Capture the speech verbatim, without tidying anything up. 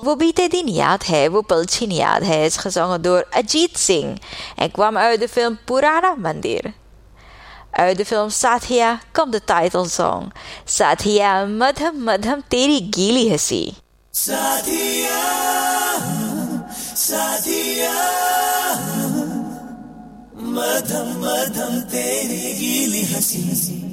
wo बीते दिन याद है, वो पल छीन याद है. is gezongen door Ajit Singh en kwam uit de film Purana Mandir. Uit de film Satya komt de titelsong. Satya madham madham teri gili hasi. Satya, Satya, madham madham teri gili hasi.